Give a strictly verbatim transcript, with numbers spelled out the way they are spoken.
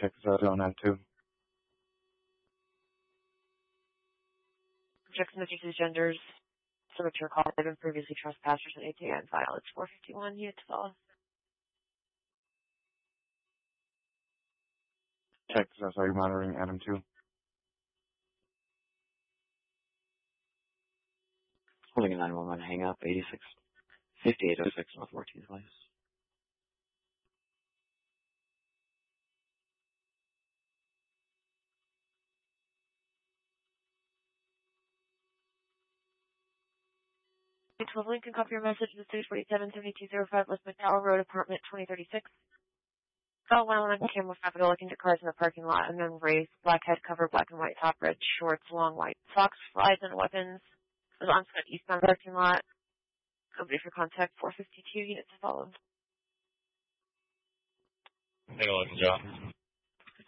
Check zone nine two. Jackson addresses genders. Some of your call have been previously trespassers at A T N file. It's four fifty-one. You have to follow. Check are you monitoring Adam two? Holding a nine one one hang up, eighty-six fifty-eight oh six North fourteenth Place. twelve Lincoln, copy your message to six forty-seven seventy-two oh five West McDowell Road, apartment twenty thirty-six. Saw one on camera traffic looking at cars in the parking lot, and then raised, black head cover, black and white top, red shorts, long white socks, slides, and weapons. Was on foot eastbound parking lot. Company for contact four fifty-two, units followed. Take a look, John.